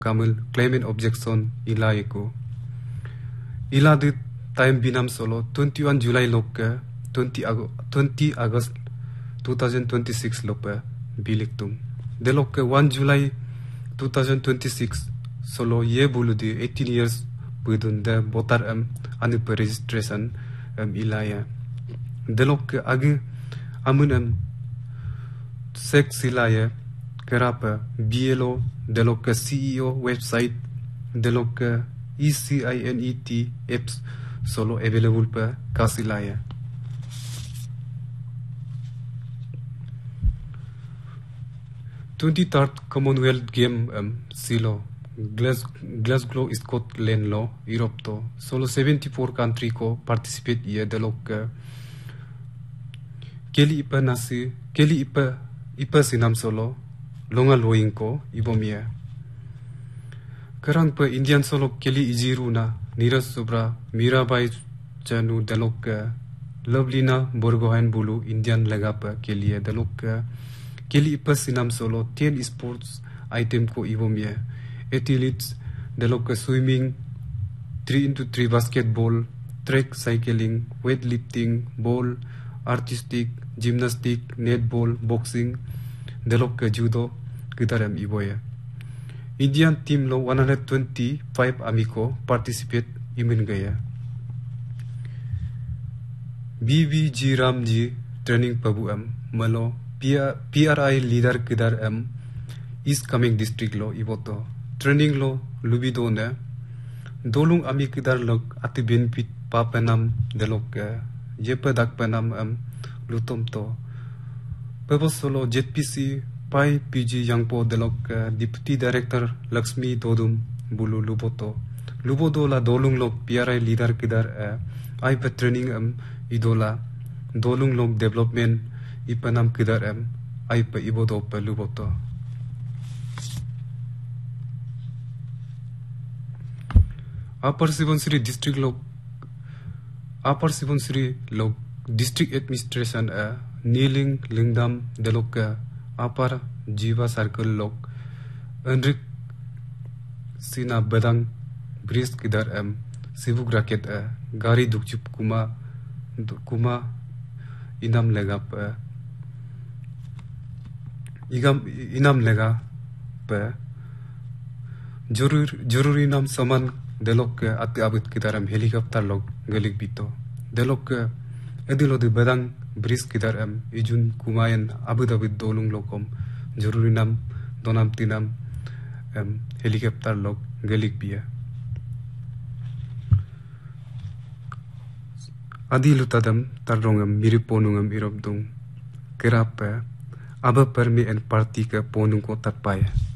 Kamil claimant objection ilaiko. Ila de time binam solo 21 July lokke 20 August 2026 loppe biliktum. De lokke 1 July 2026 solo ye bulu de 18 years pudun de botar anu per registration ilaya. De lokke agi amun sex ilaya kerapa BLO de lokke CEO website de lokke ECINET apps solo available per kasilaya. Third Commonwealth Game silo Glasgow Scotland lo Europe to solo 74 country ko participate ye delok keli ipa sinam solo longa loing ko ibomia karang pe Indian solo keli ijiru na Neeraj Chopra Mirabai chanu delok Lovelina Borgohain bulu Indian lega pa keli delok keli ipa sinam solo 10 sports item ko ibomia athletes delok swimming 3x3 basketball track cycling weightlifting ball artistic gymnastic netball boxing delok judo kidaram iboya. Indian team lo 125 amiko participate imin gaya. BVG Ramji training pabu malo PRI leader kidar East Coming district lo iboto training lo lubido ne dolung ami kidar lok ati benefit papanam delok jepadak panam lutom to purpose solo ZPC pai PG Yangpo delok deputy director Lakshmi Dodum bulu lubodo la dolung lok PRI leader kidar ai pa training idola dolung lok development ipanam kidar ai pa ibodo pa luboto. Upper Subansiri district administration Niling Lingdam delok Upper Jiva circle lok Enrik Sina Badang Bris kidar Sibuk raket Gari dukchup kuma inam legap inam lega pe jururi nam saman delok ati abut kidaram helicopter log galik bito delok edilo de badang bris kidaram ijun kumayan abut dolung lokom jururi nam donam tinam helicopter log galik bia adi lutadam tarrongam miriponungam irobdung kerapa aba permi en parti ke ponung ko tatpaya.